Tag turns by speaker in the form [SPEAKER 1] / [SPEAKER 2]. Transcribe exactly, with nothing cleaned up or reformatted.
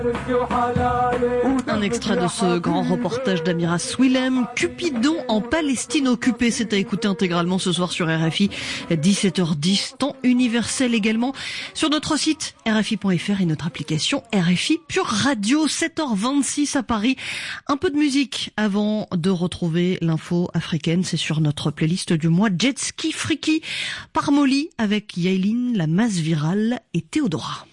[SPEAKER 1] Un extrait de ce grand reportage d'Amira Swilem, Cupidon en Palestine occupée. C'est à écouter intégralement ce soir sur R F I, dix-sept heures dix, temps universel également, sur notre site R F I point F R et notre application R F I Pure Radio. Sept heures vingt-six à Paris. Un peu de musique avant de retrouver l'info africaine. C'est sur notre playlist du mois Jet Ski Freaky par Molly avec Yailin, la masse virale et Théodora.